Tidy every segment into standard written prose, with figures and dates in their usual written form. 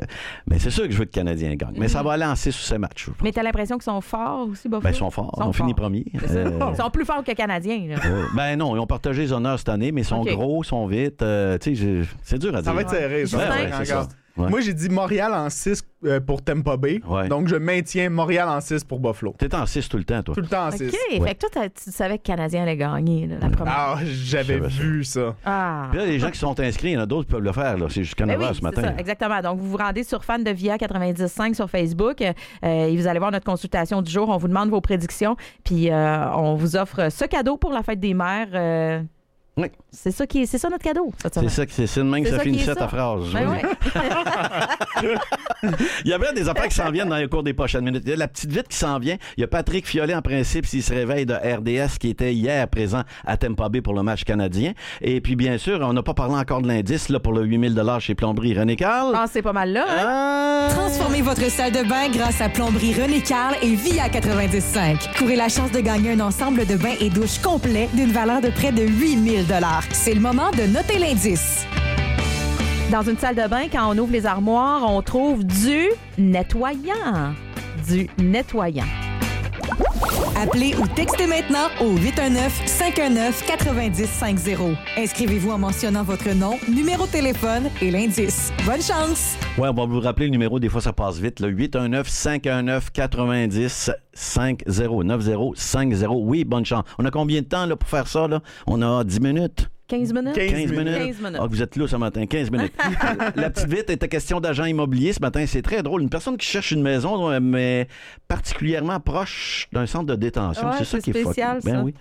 Mais c'est sûr que je veux que le Canadien gagne. Mais ça va aller en 6 ou 7 matchs. Mais t'as l'impression qu'ils sont forts aussi, Buffalo? Ben, ils sont forts. Ils ont fini premier. Ils sont plus forts que les Canadiens. Là. Ben non, ils ont partagé les honneurs cette année, mais ils sont gros, ils sont vite. C'est dur à dire. Ça va être serré, ça. C'est ça. Ouais. Moi, j'ai dit Montréal en 6 pour Tampa Bay. Ouais. Donc, je maintiens Montréal en 6 pour Buffalo. T'es en 6 tout le temps, toi. Tout le temps en 6. OK. Fait que toi, tu savais que le Canadien allait gagner là, la première. Ah, j'avais vu ça. Ah. Puis là, les gens qui sont inscrits, il y en a d'autres qui peuvent le faire. Là. C'est jusqu'à 9h ce matin. Ça, exactement. Donc, vous vous rendez sur Fan de Via 95 sur Facebook et vous allez voir notre consultation du jour. On vous demande vos prédictions. Puis, on vous offre ce cadeau pour la fête des mères. Oui. C'est ça notre cadeau. C'est le même que ça finissait ta phrase. Ben oui. Il y a bien des affaires qui s'en viennent dans les cours des prochaines minutes. Il y a la petite vite qui s'en vient. Il y a Patrick Fiolet, en principe, s'il se réveille de RDS, qui était hier présent à Tampa Bay pour le match canadien. Et puis, bien sûr, on n'a pas parlé encore de l'indice là, pour le 8 000 chez Plomberie René Carl. Ah, c'est pas mal là. Hein? Transformez votre salle de bain grâce à Plomberie René Carl et Via 95. Courez la chance de gagner un ensemble de bains et douches complet d'une valeur de près de 8 000 $. C'est le moment de noter l'indice. Dans une salle de bain, quand on ouvre les armoires, on trouve du nettoyant. Du nettoyant. Appelez ou textez maintenant au 819-519-9050. Inscrivez-vous en mentionnant votre nom, numéro de téléphone et l'indice. Bonne chance! Ouais, on va vous rappeler le numéro, des fois ça passe vite. 819-519-9050. 9050. Oui, bonne chance. On a combien de temps là, pour faire ça? Là? On a 10 minutes. 15 minutes? 15 minutes. Ah, vous êtes là ce matin, 15 minutes. La petite vite était question d'agent immobilier ce matin. C'est très drôle. Une personne qui cherche une maison, mais particulièrement proche d'un centre de détention. Ouais, c'est ça qui est spécial, fucké. Ben oui.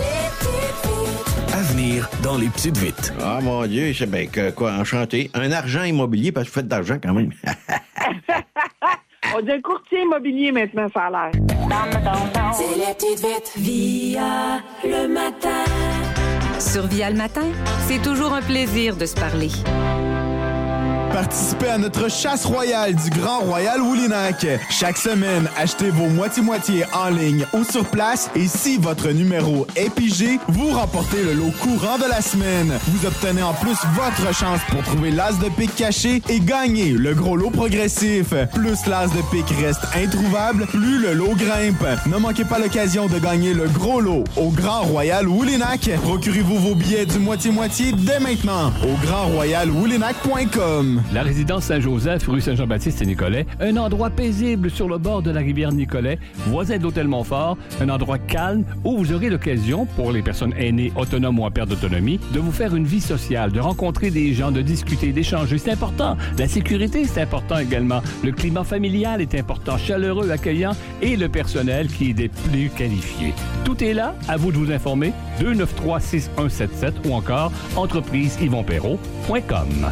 Avenir dans les petites vites. Ah, mon Dieu, c'est bien que quoi, enchanté. Un agent immobilier, parce que vous faites d'argent quand même. On dit un courtier immobilier maintenant, ça a l'air. C'est les petites vites. Via le matin. Sur Via le matin, c'est toujours un plaisir de se parler. Participez à notre chasse royale du Grand Royal Woolinac. Chaque semaine, achetez vos moitié-moitié en ligne ou sur place et si votre numéro est pigé, vous remportez le lot courant de la semaine. Vous obtenez en plus votre chance pour trouver l'as de pique caché et gagner le gros lot progressif. Plus l'as de pique reste introuvable, plus le lot grimpe. Ne manquez pas l'occasion de gagner le gros lot au Grand Royal Woolinac. Procurez-vous vos billets du moitié-moitié dès maintenant au grandroyalwoolinac.com. La résidence Saint-Joseph, rue Saint-Jean-Baptiste et Nicolet, un endroit paisible sur le bord de la rivière Nicolet, voisin de l'hôtel Montfort, un endroit calme où vous aurez l'occasion, pour les personnes aînées, autonomes ou en perte d'autonomie, de vous faire une vie sociale, de rencontrer des gens, de discuter, d'échanger. C'est important. La sécurité, c'est important également. Le climat familial est important, chaleureux, accueillant et le personnel qui est des plus qualifiés. Tout est là. À vous de vous informer. 293-6177 ou encore entrepriseyvonperrault.com.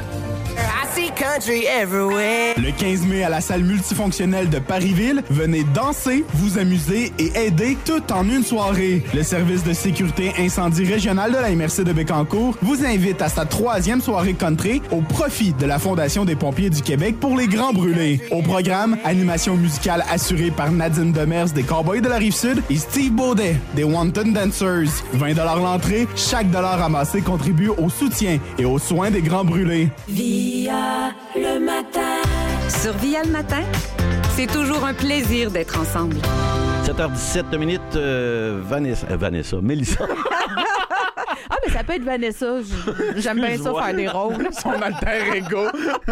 Le 15 mai à la salle multifonctionnelle de Parisville, venez danser, vous amuser et aider tout en une soirée. Le service de sécurité incendie régional de la MRC de Bécancour vous invite à sa 3e soirée country au profit de la Fondation des pompiers du Québec pour les grands brûlés. Au programme, animation musicale assurée par Nadine Demers des Cowboys de la Rive-Sud et Steve Baudet des Wanton Dancers. 20 $ l'entrée, chaque dollar ramassé contribue au soutien et aux soins des grands brûlés. Via le matin. Sur Via le matin, c'est toujours un plaisir d'être ensemble. 7h17 minutes, Mélissa. Ah, mais ça peut être Vanessa. J'aime bien ça, faire des rôles. Son alter ego.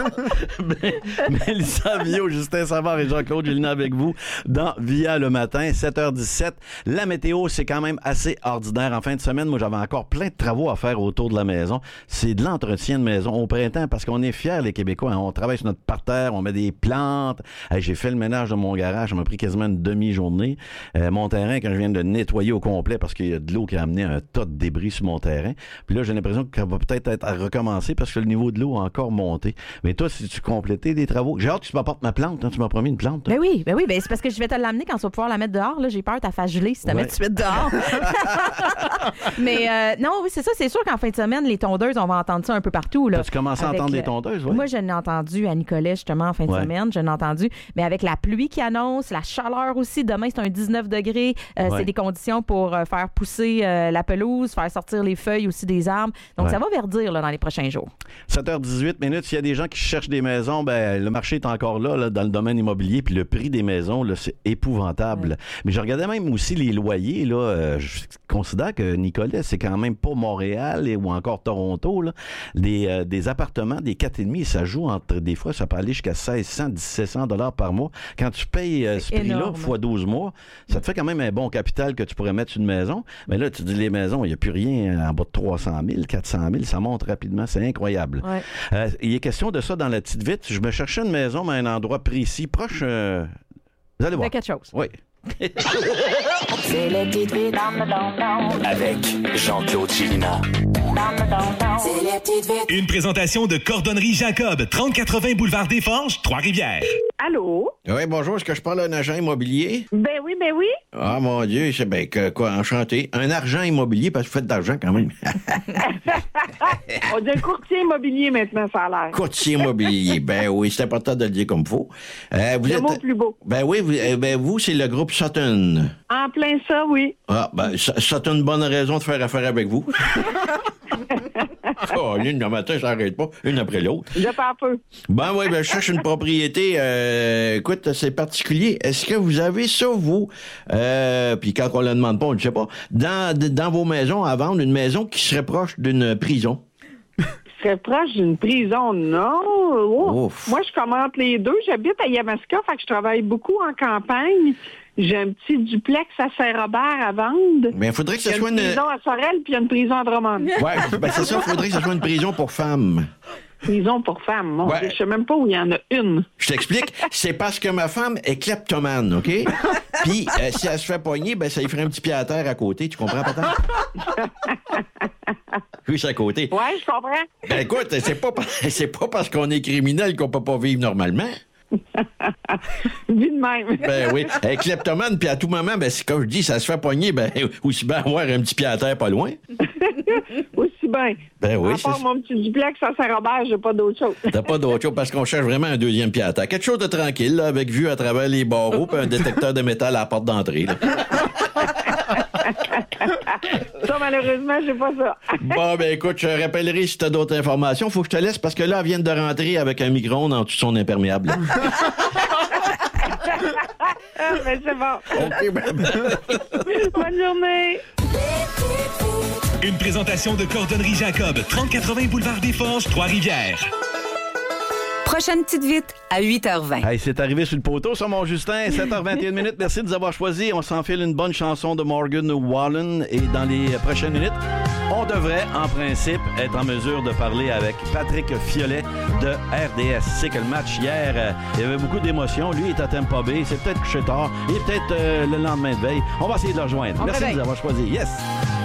Mélissa Vio, Justin Savard et Jean-Claude Julien avec vous dans Via le matin, 7h17. La météo, c'est quand même assez ordinaire. En fin de semaine, moi, j'avais encore plein de travaux à faire autour de la maison. C'est de l'entretien de maison au printemps parce qu'on est fiers, les Québécois. Hein. On travaille sur notre parterre, on met des plantes. Hey, j'ai fait le ménage de mon garage. Ça m'a pris quasiment une demi-journée. Mon terrain, quand je viens de le nettoyer au complet parce qu'il y a de l'eau qui a amené un tas de débris sur mon terrain. Puis là, j'ai l'impression qu'elle va peut-être être à recommencer parce que le niveau de l'eau a encore monté. Mais toi, si tu complétais des travaux, j'ai hâte que tu m'apportes ma plante. Hein? Tu m'as promis une plante. Ben oui, c'est parce que je vais te l'amener quand tu vas pouvoir la mettre dehors. Là, j'ai peur t'as fait geler si tu la mets tout de suite dehors. Mais non, oui, c'est ça. C'est sûr qu'en fin de semaine, les tondeuses, on va entendre ça un peu partout. Là, tu commences à entendre les tondeuses, oui? Moi, je l'ai entendu à Nicolet, justement, en fin de semaine. Je l'ai entendu. Mais avec la pluie qui annonce, la chaleur aussi. Demain, c'est un 19 degrés. C'est des conditions pour faire pousser la pelouse, faire sortir les feuilles surveille aussi des arbres. Donc, ça va verdir là, dans les prochains jours. 7h18 minutes. S'il y a des gens qui cherchent des maisons, ben le marché est encore là, dans le domaine immobilier, puis le prix des maisons, là, c'est épouvantable. Ouais. Mais je regardais même aussi les loyers. Là, je considère que Nicolet, c'est quand même pas Montréal ou encore Toronto. Là. Des appartements, des 4,5, ça joue entre, des fois, ça peut aller jusqu'à 1600, 1700 $ par mois. Quand tu payes ce prix-là, fois 12 mois, ça te fait quand même un bon capital que tu pourrais mettre sur une maison. Mais là, tu dis les maisons, il n'y a plus rien en bas de 300 000, 400 000, ça monte rapidement, c'est incroyable. Ouais. Il est question de ça dans la petite vite. Je me cherchais une maison, mais à un endroit précis, proche. Vous allez voir. Quelque chose. Oui. C'est les petites vites avec Jean-Claude Chilina. C'est les petites vites. Une présentation de Cordonnerie Jacob, 3080 boulevard des Forges, Trois-Rivières. Allô? Oui, bonjour. Est-ce que je parle à un agent immobilier? Ben oui. Ah, mon Dieu, c'est bien que quoi, enchanté. Un agent immobilier, parce que vous faites d'argent quand même. On dit un courtier immobilier maintenant, ça a l'air. Courtier immobilier, ben oui, c'est important de le dire comme il faut. Vous êtes... le mot plus beau. Ben oui, vous, c'est le groupe Sutton. En plein ça, oui. Ah, ben, ça a une bonne raison de faire affaire avec vous. Oh, l'une le matin, ça n'arrête pas, une après l'autre. Je pars peu. Ben oui, je cherche une propriété. Écoute, c'est particulier. Est-ce que vous avez ça, vous? Puis quand on le demande pas, on ne sait pas. Dans vos maisons, à vendre, une maison qui serait proche d'une prison? Serait proche d'une prison, non. Oh. Moi, je commente les deux. J'habite à Yamaska, fait que je travaille beaucoup en campagne. J'ai un petit duplex à Saint-Robert à vendre. Mais il faudrait que ce soit une prison à Sorel, puis il y a une prison à Drummond. Oui, ben c'est ça, il faudrait que ce soit une prison pour femmes. Prison pour femmes, mon Dieu, je sais même pas où il y en a une. Je t'explique, c'est parce que ma femme est kleptomane, OK? Puis, si elle se fait pogner, ben ça lui ferait un petit pied à terre à côté, tu comprends, peut-être? Oui, c'est à côté. Oui, je comprends. Ben écoute, c'est pas parce qu'on est criminel qu'on peut pas vivre normalement. Vie de même. Ben oui. Elle est kleptomane, puis à tout moment, ben, comme je dis, ça se fait pogner, ben, aussi bien avoir un petit pied à terre pas loin. Aussi bien. Ben oui. À part mon petit duplex à Saint-Robert, j'ai pas d'autre chose. T'as pas d'autre chose parce qu'on cherche vraiment un deuxième pied à terre. Quelque chose de tranquille, là, avec vue à travers les barreaux, puis un détecteur de métal à la porte d'entrée, là. Ça, malheureusement, j'ai pas ça. Bon, ben écoute, je rappellerai si t'as d'autres informations. Faut que je te laisse parce que là, elle vient de rentrer avec un micro-ondes en dessous de son imperméable. Ah, ben c'est bon. OK, ben... Bonne journée. Une présentation de Cordonnerie Jacob, 3080 boulevard des Forges, Trois-Rivières. Prochaine petite vite à 8h20. Hey, c'est arrivé sur le poteau, ça, mon Justin. 7h21 minutes. Merci de nous avoir choisis. On s'enfile une bonne chanson de Morgan Wallen. Et dans les prochaines minutes, on devrait, en principe, être en mesure de parler avec Patrick Fiolet de RDS. C'est que le match hier, il y avait beaucoup d'émotions. Lui, il est à Tampa Bay. C'est peut-être couché tard. Il est peut-être le lendemain de veille. On va essayer de le rejoindre. Merci de nous avoir choisis. Yes!